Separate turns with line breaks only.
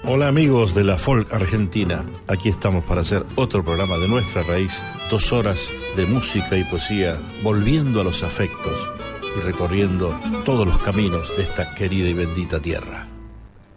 Hola amigos de la folk argentina, aquí estamos para hacer otro programa de nuestra raíz, 2 horas de música y poesía, volviendo a los afectos y recorriendo todos los caminos de esta querida y bendita tierra.